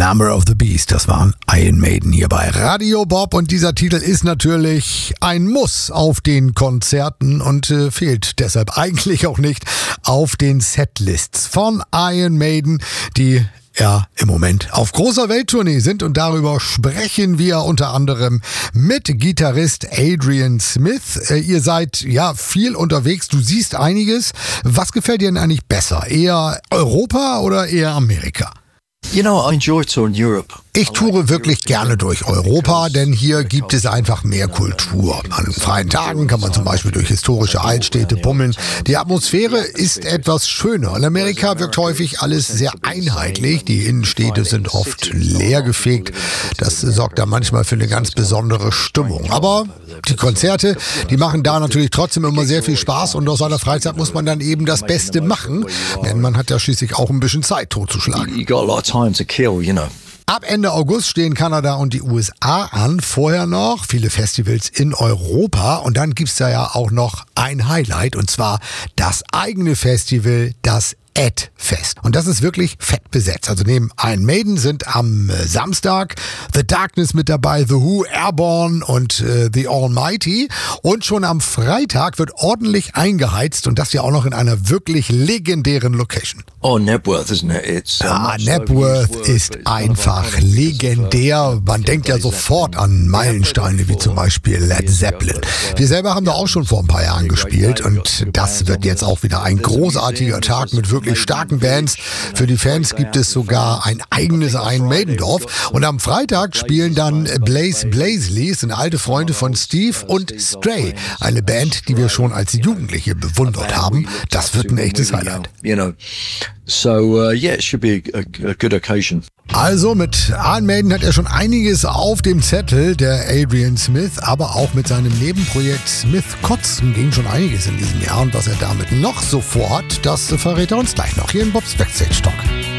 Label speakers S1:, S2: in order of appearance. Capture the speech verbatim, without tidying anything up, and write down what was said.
S1: Number of the Beast, das waren Iron Maiden hier bei Radio Bob und dieser Titel ist natürlich ein Muss auf den Konzerten und äh, fehlt deshalb eigentlich auch nicht auf den Setlists von Iron Maiden, die ja im Moment auf großer Welttournee sind und darüber sprechen wir unter anderem mit Gitarrist Adrian Smith. Äh, ihr seid ja viel unterwegs, du siehst einiges. Was gefällt dir denn eigentlich besser? Eher Europa oder eher Amerika?
S2: You know, I enjoy touring Europe.
S1: Ich toure wirklich gerne durch Europa, denn hier gibt es einfach mehr Kultur. An freien Tagen kann man zum Beispiel durch historische Altstädte bummeln. Die Atmosphäre ist etwas schöner. In Amerika wirkt häufig alles sehr einheitlich. Die Innenstädte sind oft leergefegt. Das sorgt da manchmal für eine ganz besondere Stimmung. Aber die Konzerte, die machen da natürlich trotzdem immer sehr viel Spaß und aus seiner Freizeit muss man dann eben das Beste machen, denn man hat ja schließlich auch ein bisschen Zeit totzuschlagen.
S2: You got a lot of time to kill, you know.
S1: Ab Ende August stehen Kanada und die U S A an. Vorher noch viele Festivals in Europa. Und dann gibt's da ja auch noch ein Highlight. Und zwar das eigene Festival, das Ed-Fest. Und das ist wirklich fett besetzt. Also neben Iron Maiden sind am äh, Samstag The Darkness mit dabei, The Who, Airborne und äh, The Almighty. Und schon am Freitag wird ordentlich eingeheizt und das ja auch noch in einer wirklich legendären Location.
S2: Oh, Nebworth, isn't it? It's so
S1: Ah,
S2: much
S1: Nebworth
S2: overused word,
S1: ist
S2: but it's one of our
S1: einfach
S2: finest pieces of,
S1: legendär.
S2: uh,
S1: Man denkt ja sofort an Meilensteine wie zum Beispiel Led Zeppelin. Wir selber haben da auch schon vor ein paar Jahren gespielt und das wird jetzt auch wieder ein großartiger Tag mit wirklich starken Bands. Für die Fans gibt es sogar ein eigenes Iron Maiden-Dorf. Und am Freitag spielen dann Blaze Blazely, sind alte Freunde von Steve, und Stray, eine Band, die wir schon als Jugendliche bewundert haben. Das wird ein echtes Highlight.
S2: You know, so uh, yeah, it should be a, a good occasion.
S1: Also mit Iron Maiden hat er schon einiges auf dem Zettel, der Adrian Smith, aber auch mit seinem Nebenprojekt Smith Kotzen ging schon einiges in diesem Jahr und was er damit noch so vorhat, das verrät er uns gleich noch hier in Bobs Backstage Talk.